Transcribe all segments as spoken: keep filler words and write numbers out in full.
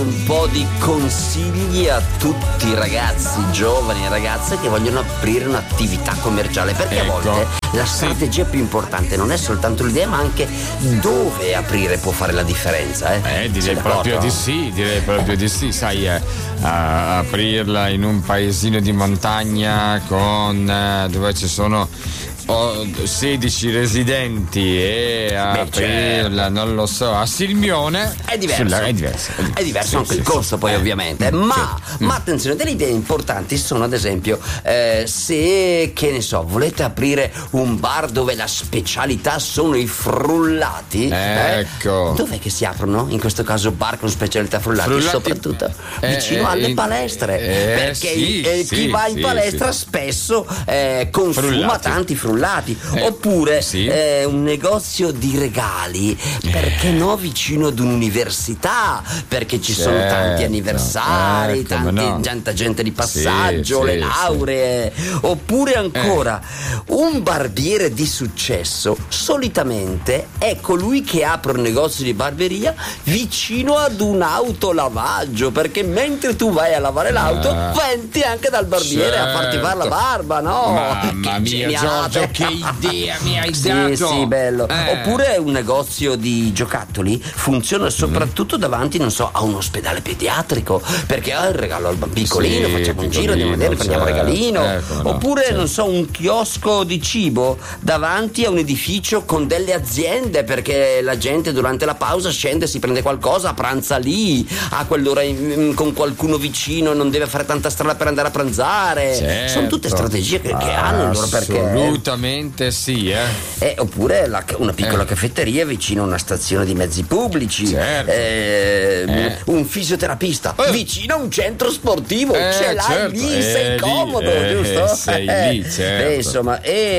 un po' di consigli a tutti i ragazzi, giovani e ragazze che vogliono aprire un'attività commerciale, perché Ecco. a volte la strategia più importante non è soltanto l'idea, ma anche dove aprire può fare la differenza. Eh, Eh, direi proprio di sì, direi proprio di sì, sai, eh, a- aprirla in un paesino di montagna con eh, dove ci sono oh, sedici residenti e aprirla, non lo so, a Silmione È diverso. Sulla- è diverso, è diverso, È diverso Sì, anche sì, il sì. costo, poi, Eh, ovviamente. mm, Ma, sì. ma attenzione, delle idee importanti sono, ad esempio, eh, se, che ne so, volete aprire un bar dove la specialità sono i frullati. eh, Ecco. Dov'è che si aprono? In questo caso bar con specialità frullati, Frullati- soprattutto eh, vicino eh, alle in- palestre. eh, perché sì, eh, chi sì, va in sì, palestra sì. spesso eh, consuma Frullati. tanti frullati. Eh, Oppure sì. eh, un negozio di regali, perché no, vicino ad un'università, perché ci sono Certo, tanti anniversari, eh, come tanti, no. tanta gente di passaggio, Sì, le sì, lauree. Oppure ancora un barbiere di successo solitamente è colui che apre un negozio di barberia vicino ad un autolavaggio, perché mentre tu vai a lavare l'auto Ah. venti anche dal barbiere a farti fare la Certo. barba, no? Mamma Che mia, geniale. Giorgio, che idea mi hai Sì, dato. sì, bello. Eh. Oppure un negozio di giocattoli funziona soprattutto davanti, non so, a un ospedale pediatrico, perché ha il regalo al piccolino, Sì, facciamo un giro, piccolino, andiamo a vedere, prendiamo un certo. regalino. Eh, come no, Oppure, certo. non so, un chiosco di cibo davanti a un edificio con delle aziende, perché la gente durante la pausa scende, si prende qualcosa, pranza lì, a quell'ora in- con qualcuno vicino, non deve fare tanta strada per andare a pranzare. Certo. Sono tutte strategie che, che hanno il loro perché. Assolutamente sì, eh. Eh, oppure la- una piccola Eh. caffetteria vicino a una stazione di mezzi pubblici. Certo. Eh, Eh. Un fisioterapista Eh. vicino a un centro sportivo. Eh, Ce l'hai certo. lì, Eh, sei lì, comodo, eh, giusto? sei Eh. lì, certo. Beh, insomma,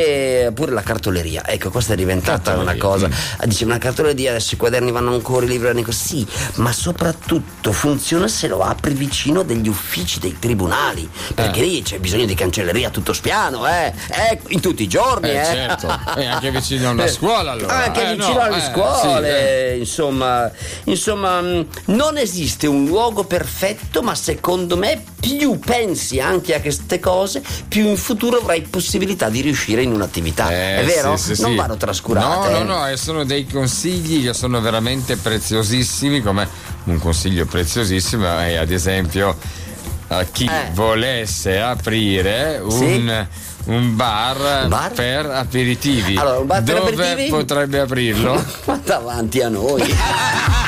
e pure la cartoleria. Ecco, questa è diventata Cartoleria, una cosa. mm. Ah, dice, una cartoleria, adesso i quaderni vanno ancora, i libri vanno ancora. Sì, ma soprattutto funziona se lo apri vicino degli uffici dei tribunali. Perché Eh. lì c'è bisogno di cancelleria a tutto spiano, eh? eh in tutti i giorni, Eh, eh? certo. E anche vicino a una Eh, scuola, allora. Anche Eh, vicino no, alle eh, scuole, sì, eh. insomma, insomma, mh, non esiste un luogo perfetto, ma secondo me più pensi anche a queste cose, più in futuro avrai possibilità di riuscire in un'attività. Eh, È vero? sì, sì, non sì. vanno trascurate. No, eh. no, no, e sono dei consigli che sono veramente preziosissimi, come un consiglio preziosissimo è ad esempio a chi Eh. volesse aprire un, Sì. un bar, Bar? per aperitivi. Allora, un bar per Dove aperitivi? potrebbe aprirlo? Ma davanti a noi.